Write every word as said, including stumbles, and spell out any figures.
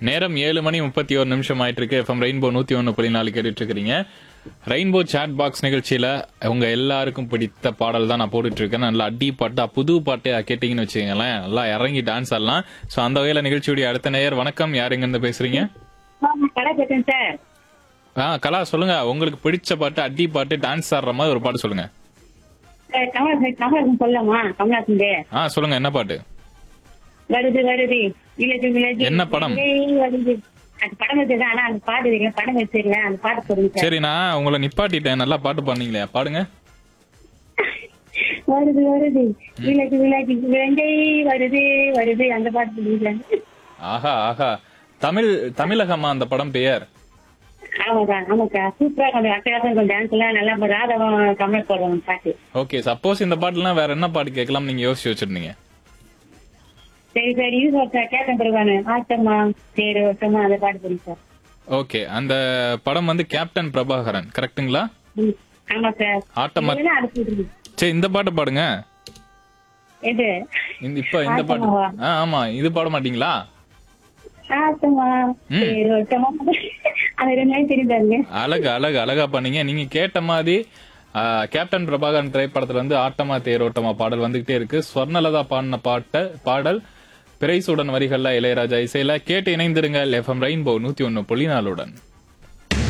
நேரம் ஏழு மணி முப்பத்தி ஒரு நிமிஷம் ஆயிட்டு இருக்கு. எஃப்எம் ரெயின்போ நூத்தி ஒன்னு புள்ளி நாலு கேட்டுட்டு இருக்கிறீங்க. ரெயின்போ சாட் பாக்ஸ் நிகழ்ச்சியில உங்க எல்லாருக்கும் பிடித்த பாடல் தான் நான் போட்டுட்டு இருக்கேன். நல்லா அடி பாட்டா புது பாட்டு கேட்டீங்கன்னு வச்சுக்கோங்களேன், நல்லா இறங்கி டான்ஸ் ஆடலாம். சோ அந்த வகையில நிகழ்ச்சியுடைய அடுத்த நேயர் வணக்கம், யார் எங்க இருந்து பேசுறீங்க? ஆ கலா சொல்லுங்க, உங்களுக்கு பிடிச்ச பாட்டு அடி பாட்டு டான்ஸ் ஆடுற மாதிரி ஒரு பாட்டு சொல்லுங்க. ஆ சொல்லுங்க, என்ன பாட்டு? வருது வருது விலகு விலகு என்ன படம்? வருது அது படம் வச்சிருக்கேன், ஆனா அந்த பாட்டு தெரியல, படம் வச்சிருக்கேன், அந்த பாட்டு சொல்லுங்க. சரி, நான் உங்களை நிப்பாட்டிட்டேன், நல்லா பாட்டு பாடுனீங்களே, பாடுங்க. வருது வருது விலகு விலகு விலங்கை வருது வருது அந்த பாட்டு சொல்லுங்க. ஆஹா ஆஹா, தமிழ் தமிழகமா அந்த படம் பெயர்? ஆமாக்கா ஆமாக்கா, சூப்பரா கொஞ்சம் அட்டகாசம், கொஞ்சம் டான்ஸ் எல்லாம் நல்லா ராதவம் கமல் போடுவோம் பாட்டு. ஓகே, சப்போஸ் இந்த பாட்டுலாம் வேற என்ன பாட்டு கேட்கலாம் நீங்க யோசிச்சு வச்சிருந்தீங்க? சரி சரி, இது கேட்டன் பிறகு ஆட்டமா சரி ஓட்டமா அந்த பாட்டு போடுங்க சார். ஓகே, அந்த படம் வந்து கேப்டன் பிரபாகரன், கரெக்ட்டுங்களா? ஆமா சார். ஆட்டமா. சரி, இந்த பாட்டு பாடுங்க. எது இப்ப இந்த பாட்டு? ஆமா, இது பாட மாட்டீங்களா? ஆட்டமா சரி ஓட்டமா அது ரெண்டு தெரியுதாங்க. அழகு அழகு அழகா பண்ணீங்க. நீங்க கேட்ட மாதிரி கேப்டன் பிரபாகரன் திரைப்படத்துல வந்து ஆட்டமா தேரோட்டமா பாடல் வந்துகிட்டே இருக்கு. ஸ்வர்ணலதா பாடின பாட்ட பாடல் பிரைசுடன் வரிகள்ல இளையராஜா இசையில கேட்டு இணைந்திருங்கள். எஃப்எம் ரெயின்போ நூத்தி ஒன்னு புள்ளி நாலுடன்.